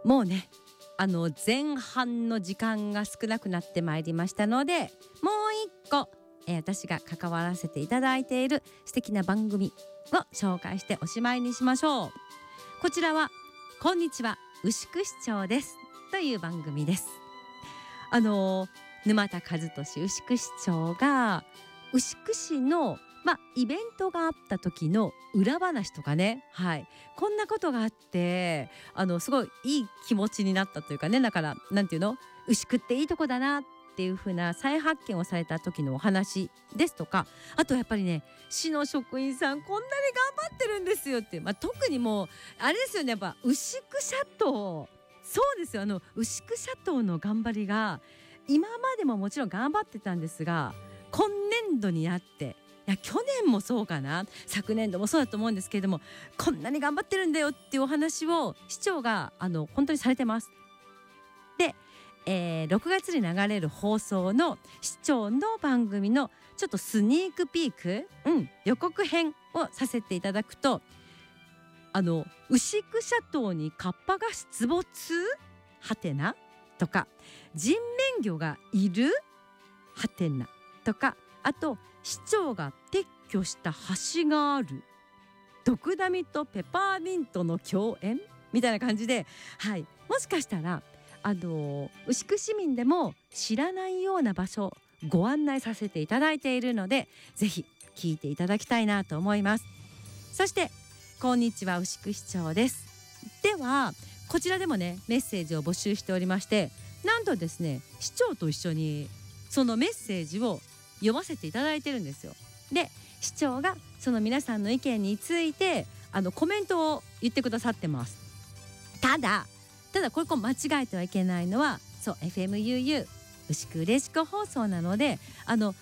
もうね前半の時間が少なくなってまいりましたので、もう一個、私が関わらせていただいている素敵な番組を紹介しておしまいにしましょう。こちらはこんにちは牛久市長ですという番組です。沼田和俊牛久市長が牛久市のイベントがあった時の裏話とかね、こんなことがあってすごいいい気持ちになったというかね、だからなんていうの、牛久っていいとこだなっていう風な再発見をされた時のお話ですとか、あとやっぱりね、市の職員さんこんなに頑張ってるんですよって、特にもうあれですよね、やっぱ牛久シャトー、そうですよ、牛久シャトーの頑張りが今までももちろん頑張ってたんですが、今年度になって、いや去年もそうかな、昨年度もそうだと思うんですけれども、こんなに頑張ってるんだよっていうお話を市長が本当にされてます。で、6月に流れる放送の市長の番組のちょっとスニークピーク、予告編をさせていただくと、牛久シャトーにカッパが出没はてなとか、人面魚がいるはてなとか、あと市長が撤去した橋がある、ドクダミとペパーミントの共演みたいな感じで、もしかしたら牛久市民でも知らないような場所ご案内させていただいているので、ぜひ聞いていただきたいなと思います。そしてこんにちは牛久市長です。ではこちらでもねメッセージを募集しておりまして、なんとですね、市長と一緒にそのメッセージを読ませていただいてるんですよ。で、市長がその皆さんの意見についてコメントを言ってくださってます。ただこれ間違えてはいけないのは、そう FMUU 牛久嬉しく放送なので、